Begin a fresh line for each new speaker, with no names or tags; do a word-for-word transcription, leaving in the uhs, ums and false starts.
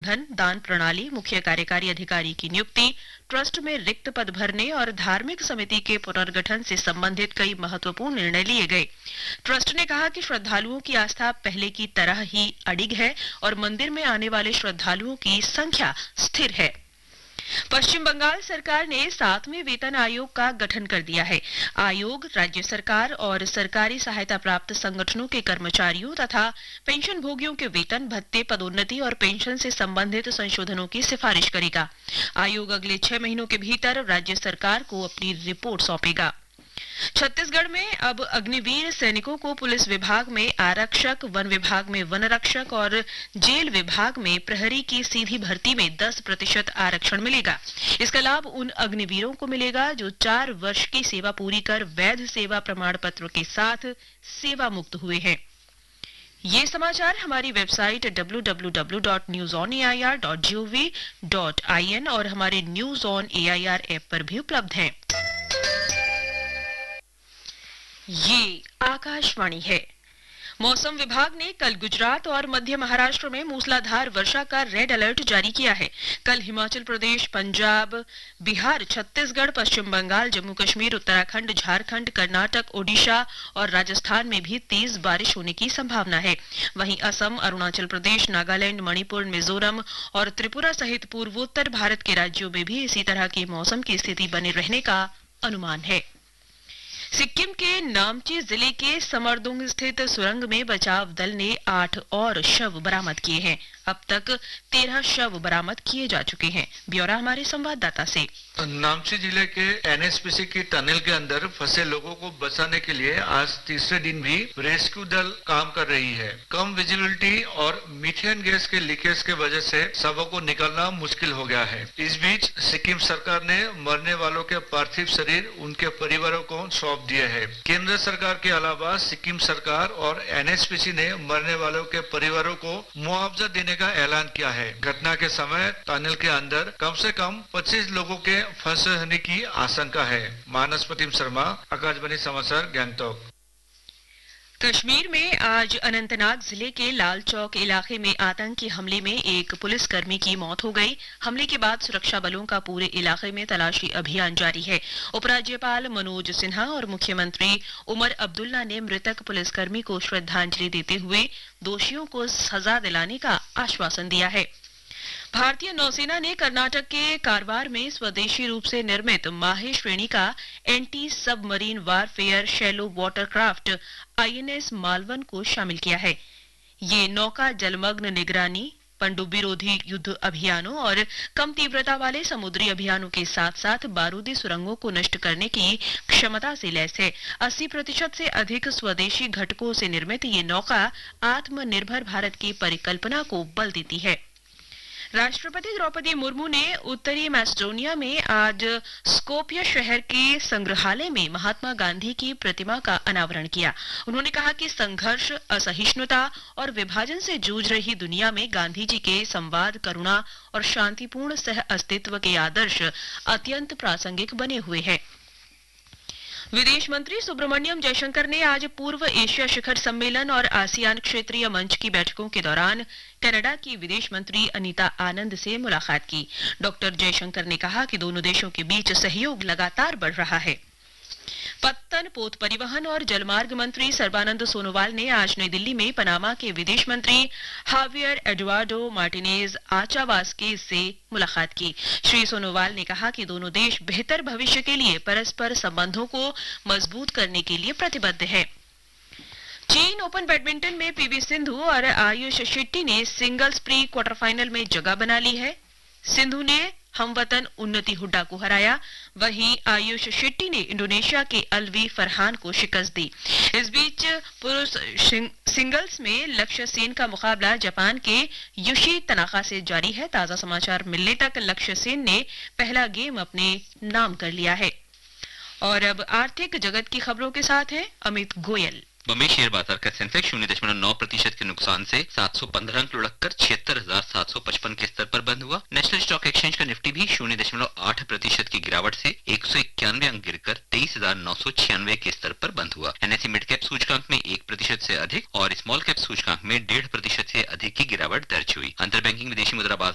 प्रबंधन, दान प्रणाली, मुख्य कार्यकारी अधिकारी की नियुक्ति, ट्रस्ट में रिक्त पद भरने और धार्मिक समिति के पुनर्गठन से संबंधित कई महत्वपूर्ण निर्णय लिए गए। ट्रस्ट ने कहा कि श्रद्धालुओं की आस्था पहले की तरह ही अडिग है और मंदिर में आने वाले श्रद्धालुओं की संख्या स्थिर है। पश्चिम बंगाल सरकार ने सातवें वेतन आयोग का गठन कर दिया है। आयोग राज्य सरकार और सरकारी सहायता प्राप्त संगठनों के कर्मचारियों तथा पेंशन भोगियों के वेतन, भत्ते, पदोन्नति और पेंशन से संबंधित संशोधनों की सिफारिश करेगा। आयोग अगले छह महीनों के भीतर राज्य सरकार को अपनी रिपोर्ट सौंपेगा। छत्तीसगढ़ में अब अग्निवीर सैनिकों को पुलिस विभाग में आरक्षक, वन विभाग में वन रक्षक और जेल विभाग में प्रहरी की सीधी भर्ती में दस प्रतिशत आरक्षण मिलेगा। इसका लाभ उन अग्निवीरों को मिलेगा जो चार वर्ष की सेवा पूरी कर वैध सेवा प्रमाण पत्र के साथ सेवा मुक्त हुए हैं। ये समाचार हमारी website W W W dot news on A I R dot G O V dot I N और हमारे news on A I R app पर भी उपलब्ध हैं। ये आकाशवाणी है। मौसम विभाग ने कल गुजरात और मध्य महाराष्ट्र में मूसलाधार वर्षा का रेड अलर्ट जारी किया है। कल हिमाचल प्रदेश, पंजाब, बिहार, छत्तीसगढ़, पश्चिम बंगाल, जम्मू कश्मीर, उत्तराखंड, झारखंड, कर्नाटक, ओडिशा और राजस्थान में भी तेज बारिश होने की संभावना है। वहीं असम, अरुणाचल प्रदेश, नागालैंड, मणिपुर, मिजोरम और त्रिपुरा सहित पूर्वोत्तर भारत के राज्यों में भी इसी तरह की मौसम की स्थिति बने रहने का अनुमान है। सिक्किम के नामची जिले के समरदुंग स्थित सुरंग में बचाव दल ने आठ और शव बरामद किए हैं। अब तक तेरह शव बरामद किए जा चुके हैं। ब्यौरा हमारे संवाददाता से।
नामची जिले के एन एस पी सी की टनल के अंदर फंसे लोगों को बचाने के लिए आज तीसरे दिन भी रेस्क्यू दल काम कर रही है। कम विजिबिलिटी और मीथेन गैस के लीकेज के वजह से शवों को निकालना मुश्किल हो गया है। इस बीच सिक्किम सरकार ने मरने वालों के पार्थिव शरीर उनके परिवारों को सौंप दिए हैं। केंद्र सरकार के अलावा सिक्किम सरकार और एन एस पी सी ने मरने वालों के परिवारों को मुआवजा देने का ऐलान किया है। घटना के समय टनल के अंदर कम से कम पच्चीस लोगों के फंसे होने की आशंका है। मानस प्रतिम शर्मा, आकाशवाणी समाचार, गंगटोक।
कश्मीर में आज अनंतनाग जिले के लाल चौक इलाके में आतंकी हमले में एक पुलिसकर्मी की मौत हो गई। हमले के बाद सुरक्षा बलों का पूरे इलाके में तलाशी अभियान जारी है। उपराज्यपाल मनोज सिन्हा और मुख्यमंत्री उमर अब्दुल्ला ने मृतक पुलिसकर्मी को श्रद्धांजलि देते हुए दोषियों को सजा दिलाने का आश्वासन दिया है। भारतीय नौसेना ने कर्नाटक के कारवार में स्वदेशी रूप से निर्मित माहे श्रेणी का anti submarine warfare shallow watercraft I N S Malvan को शामिल किया है। ये नौका जलमग्न निगरानी, पनडुब्बी रोधी युद्ध अभियानों और कम तीव्रता वाले समुद्री अभियानों के साथ साथ बारूदी सुरंगों को नष्ट करने की क्षमता से लैस है। अस्सी प्रतिशत से अधिक स्वदेशी घटकों से निर्मित ये नौका आत्मनिर्भर भारत की परिकल्पना को बल देती है। राष्ट्रपति द्रौपदी मुर्मू ने उत्तरी मैसेडोनिया में आज स्कोपिया शहर के संग्रहालय में महात्मा गांधी की प्रतिमा का अनावरण किया। उन्होंने कहा कि संघर्ष, असहिष्णुता और विभाजन से जूझ रही दुनिया में गांधी जी के संवाद, करुणा और शांतिपूर्ण सह अस्तित्व के आदर्श अत्यंत प्रासंगिक बने हुए हैं। विदेश मंत्री सुब्रमण्यम जयशंकर ने आज पूर्व एशिया शिखर सम्मेलन और आसियान क्षेत्रीय मंच की बैठकों के दौरान कनाडा की विदेश मंत्री अनीता आनंद से मुलाकात की। डॉक्टर जयशंकर ने कहा कि दोनों देशों के बीच सहयोग लगातार बढ़ रहा है। पत्तन, पोत परिवहन और जलमार्ग मंत्री सर्बानंद सोनोवाल ने आज नई दिल्ली में पनामा के विदेश मंत्री हावियर एडुआर्डो मार्टिनेज आचावास्के से मुलाकात की। श्री सोनोवाल ने कहा कि दोनों देश बेहतर भविष्य के लिए परस्पर संबंधों को मजबूत करने के लिए प्रतिबद्ध है। चीन ओपन बैडमिंटन में पीवी सिंधु और आयुष शेट्टी ने सिंगल्स प्री क्वार्टर फाइनल में जगह बना ली है। सिंधु ने हमवतन उन्नति हुड्डा को हराया, वहीं आयुष शेट्टी ने इंडोनेशिया के अलवी फरहान को शिकस्त दी। इस बीच पुरुष सिंगल्स में लक्ष्य सेन का मुकाबला जापान के युशी तनाका से जारी है। ताजा समाचार मिलने तक लक्ष्य सेन ने पहला गेम अपने नाम कर लिया है। और अब आर्थिक जगत की खबरों के साथ हैं अमित गोयल।
बॉम्बे शेयर बाजार का सेंसेक्स शून्य दशमलव नौ प्रतिशत के नुकसान से सात सौ पंद्रह अंक लुढ़क कर छिहत्तर हजार सात सौ पचपन के स्तर पर बंद हुआ। नेशनल स्टॉक एक्सचेंज का निफ्टी भी शून्य दशमलव आठ प्रतिशत की गिरावट से एक सौ इक्यानवे अंक गिरकर तेईस हजार नौ सौ छियानवे के स्तर पर बंद हुआ। एनएसई मिड कैप सूचकांक में एक प्रतिशत से अधिक और स्मॉल कैप सूचकांक में डेढ़ प्रतिशत से अधिक की गिरावट दर्ज हुई। अंतर बैंकिंग विदेशी मुद्रा बाजार